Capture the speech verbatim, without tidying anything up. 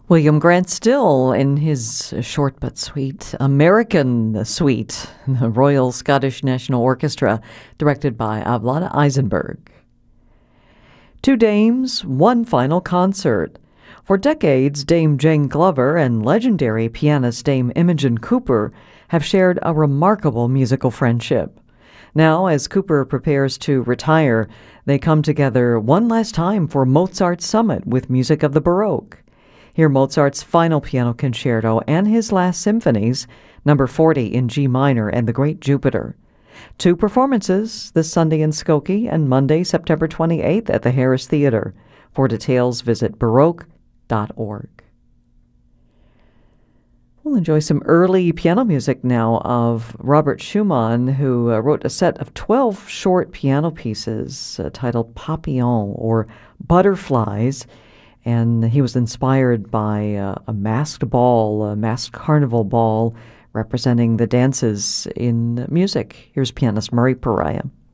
William Grant Still in his short but sweet American Suite, the Royal Scottish National Orchestra, directed by Avalon Eisenberg. Two Dames, One Final Concert. For decades, Dame Jane Glover and legendary pianist Dame Imogen Cooper have shared a remarkable musical friendship. Now, as Cooper prepares to retire, they come together one last time for Mozart Summit with music of the Baroque. Hear Mozart's final piano concerto and his last symphonies, number forty in G minor and the Great Jupiter. Two performances this Sunday in Skokie and Monday, September twenty-eighth at the Harris Theater. For details, visit baroque dot org. We'll enjoy some early piano music now of Robert Schumann, who uh, wrote a set of twelve short piano pieces uh, titled Papillon, or Butterflies. And he was inspired by uh, a masked ball, a masked carnival ball, representing the dances in music. Here's pianist Murray Pariah.